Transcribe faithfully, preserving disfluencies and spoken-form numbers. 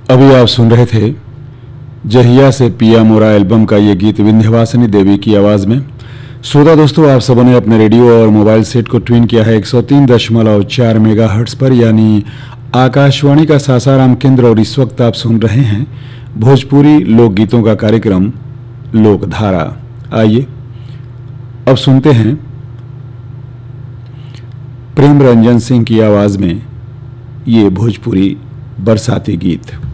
अभी आप सुन रहे थे जहिया से पिया मोरा एल्बम का ये गीत विंध्यवासिनी देवी की आवाज़ में। श्रोता दोस्तों, आप सबों ने अपने रेडियो और मोबाइल सेट को ट्यून किया है एक सौ तीन दशमलव चार मेगा हर्ट्स पर, यानी आकाशवाणी का सासाराम केंद्र। और इस वक्त आप सुन रहे हैं भोजपुरी लोकगीतों का कार्यक्रम लोकधारा। आइए अब सुनते हैं प्रेम रंजन सिंह की आवाज़ में ये भोजपुरी बरसाती गीत।